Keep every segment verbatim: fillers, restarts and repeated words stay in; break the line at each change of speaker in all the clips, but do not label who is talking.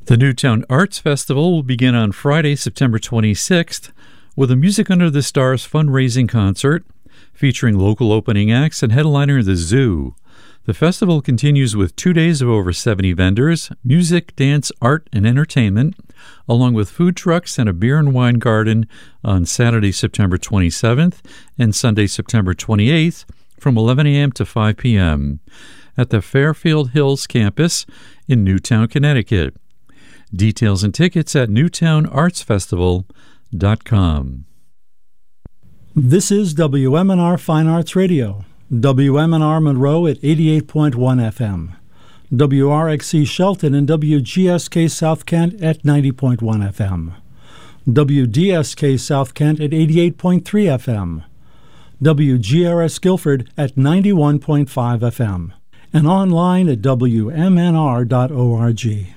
The Newtown Arts Festival will begin on Friday, September twenty-sixth, with a Music Under the Stars fundraising concert featuring local opening acts and headliner The Zoo. The festival continues with two days of over seventy vendors, music, dance, art, and entertainment, along with food trucks and a beer and wine garden on Saturday, September twenty-seventh and Sunday, September twenty-eighth from eleven a.m. to five p.m. at the Fairfield Hills campus in Newtown, Connecticut. Details and tickets at newtown arts festival dot com.
This is W M N R Fine Arts Radio. W M N R Monroe at eighty-eight point one F M. W R X C Shelton and W G S K South Kent at ninety point one F M. W D S K South Kent at eighty-eight point three F M. W G R S Guilford at ninety-one point five F M. And online at W M N R dot org.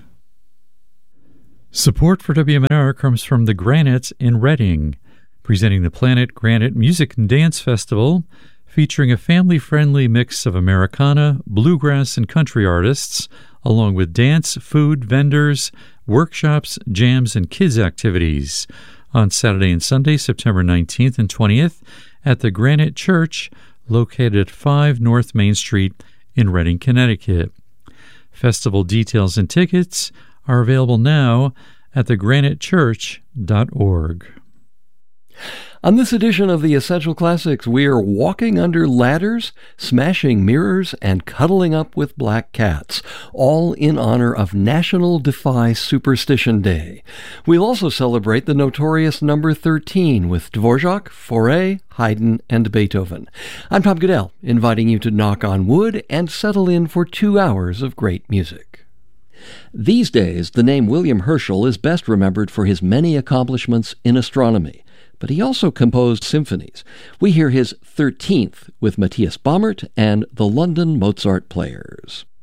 Support for W M N R comes from the Granites in Reading, presenting the Planet Granite Music and Dance Festival, featuring a family-friendly mix of Americana, bluegrass, and country artists, along with dance, food, vendors, workshops, jams, and kids' activities on Saturday and Sunday, September nineteenth and twentieth, at the Granite Church, located at five North Main Street in Reading, Connecticut. Festival details and tickets are available now at the granite church dot org.
On this edition of the Essential Classics, we are walking under ladders, smashing mirrors, and cuddling up with black cats, all in honor of National Defy Superstition Day. We'll also celebrate the notorious number thirteen with Dvorak, Fauré, Haydn, and Beethoven. I'm Tom Goodell, inviting you to knock on wood and settle in for two hours of great music. These days, the name William Herschel is best remembered for his many accomplishments in astronomy, but he also composed symphonies. We hear his thirteenth with Matthias Baumert and the London Mozart Players.